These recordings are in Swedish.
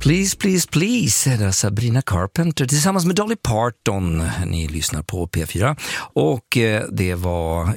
Please, please, please. Det är Sabrina Carpenter tillsammans med Dolly Parton. Ni lyssnar på P4. Och det var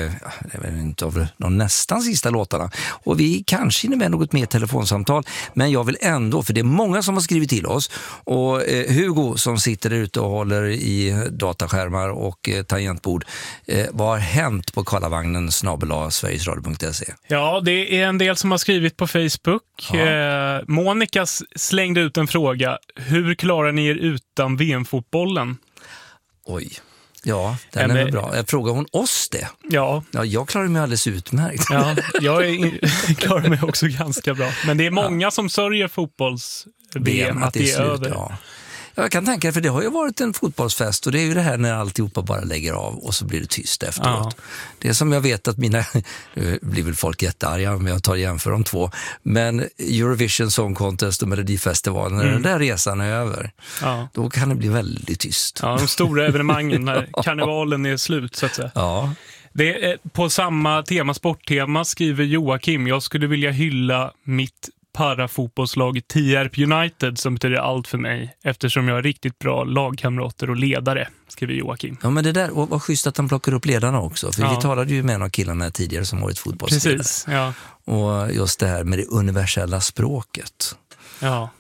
inte av de nästan sista låtarna. Och vi kanske hinner med något mer telefonsamtal. Men jag vill ändå, för det är många som har skrivit till oss. Och Hugo som sitter där ute och håller i dataskärmar och tangentbord. Vad har hänt på Karlavagnen @sverigesradio.se? Ja, det är en del som har skrivit på Facebook. Ja. Monica slängde ut en fråga. Hur klarar ni er utan VM-fotbollen? Oj, ja, den är väl bra. Frågar hon oss det? Ja. Ja, jag klarar mig alldeles utmärkt. Ja, jag klarar mig också ganska bra. Men det är många som sörjer fotbolls-VM att det är över. Ja. Jag kan tänka, för det har ju varit en fotbollsfest och det är ju det här när alltihopa bara lägger av och så blir det tyst efteråt. Ja. Det är som jag vet att nu blir väl folk jättearga om jag tar jämför de två, men Eurovision Song Contest och Melodifestivalen, när den där resan är över, då kan det bli väldigt tyst. Ja, de stora evenemangen när karnevalen är slut så att säga. Ja. Det är, på samma tema, sporttema, skriver Joakim, jag skulle vilja hylla mitt parafotbollslag Tierp United som betyder allt för mig eftersom jag har riktigt bra lagkamrater och ledare, skriver Joakim. Ja, men det där, och vad schysst att han plockar upp ledarna också, för vi talade ju med en av killarna tidigare som varit fotbollsledare. Precis, ja. Och just det här med det universella språket. Ja.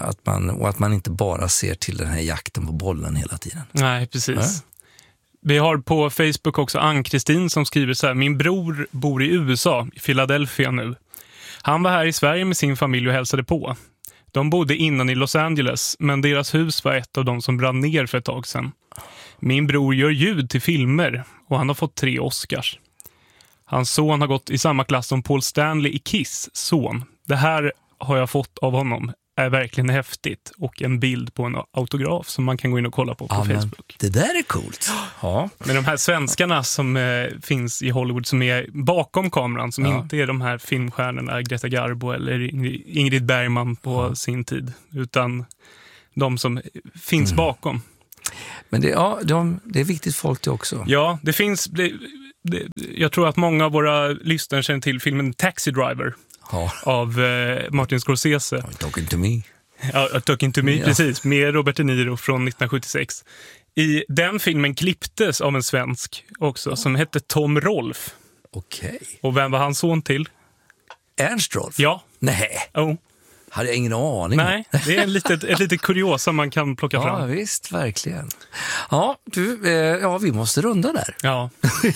Att man inte bara ser till den här jakten på bollen hela tiden. Nej, precis. Vi har på Facebook också Ann-Kristin som skriver så här: min bror bor i USA, i Philadelphia nu. Han var här i Sverige med sin familj och hälsade på. De bodde innan i Los Angeles, men deras hus var ett av de som brann ner för ett tag sedan. Min bror gör ljud till filmer och han har fått 3 Oscars. Hans son har gått i samma klass som Paul Stanley i Kiss son. Det här har jag fått av honom. Är verkligen häftigt. Och en bild på en autograf som man kan gå in och kolla på Facebook. Det där är coolt. Ja. Men de här svenskarna som finns i Hollywood som är bakom kameran, som inte är de här filmstjärnorna Greta Garbo eller Ingrid Bergman på sin tid, utan de som finns bakom. Men det är viktigt folk det också. Ja, det finns... jag tror att många av våra lyssnare känner till filmen Taxi Driver. Av Martin Scorsese. Talking to me. Ja, Talking to me, precis. Med Robert De Niro från 1976. I den filmen klipptes av en svensk också som hette Tom Rolf. Okej. Och vem var hans son till? Ernst Rolf? Ja. Nej. Hade jag ingen aning. Nej, det är ett litet kuriosa man kan plocka fram. Ja, visst, verkligen. Ja, vi måste runda där. Ja.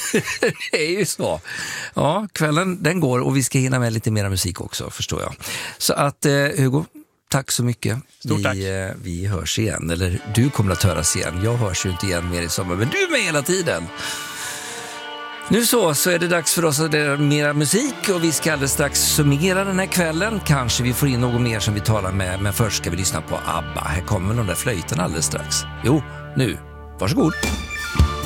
Det är ju så. Ja, kvällen den går och vi ska hinna med lite mer musik också, förstår jag. Så att, Hugo, tack så mycket. Stort tack. Vi hörs igen, eller du kommer att höras igen. Jag hörs ju inte igen mer i sommar, men du är med hela tiden. Nu så är det dags för oss att lära mera musik och vi ska alldeles strax summera den här kvällen. Kanske vi får in något mer som vi talar med, men först ska vi lyssna på ABBA. Här kommer de där flöjten alldeles strax. Jo, nu. Varsågod.